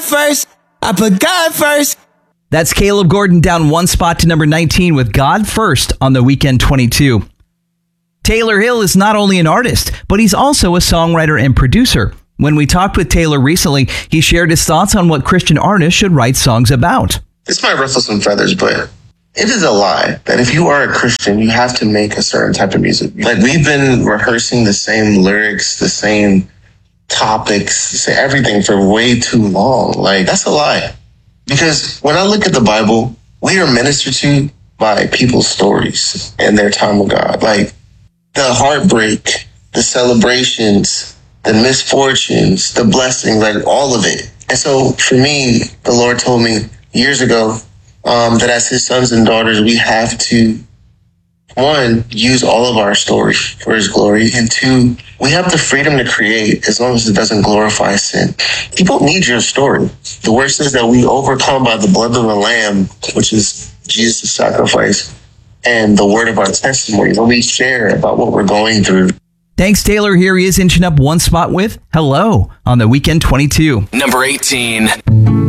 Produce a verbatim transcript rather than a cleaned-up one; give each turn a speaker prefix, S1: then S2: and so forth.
S1: God first. I put God first.
S2: That's Caleb Gordon down one spot to number nineteen with God First on the Weekend twenty-two. Taylor Hill is not only an artist, but he's also a songwriter and producer. When we talked with Taylor recently, he shared his thoughts on what Christian artists should write songs about.
S3: This might ruffle some feathers, but it is a lie that if you are a Christian, you have to make a certain type of music. Like, we've been rehearsing the same lyrics, the same topics, everything for way too long. Like, that's a lie. Because when I look at the Bible, we are ministered to by people's stories and their time with God. Like, the heartbreak, the celebrations, the misfortunes, the blessings, like all of it. And so for me, the Lord told me years ago um, that as his sons and daughters, we have to, one, use all of our story for his glory. And two, we have the freedom to create as long as it doesn't glorify sin. People need your story. The word says that we overcome by the blood of the Lamb, which is Jesus' sacrifice, and the word of our testimony, when we share about what we're going through.
S2: Thanks, Taylor. Here he is inching up one spot with Hello on the Weekend twenty-two.
S4: Number eighteen.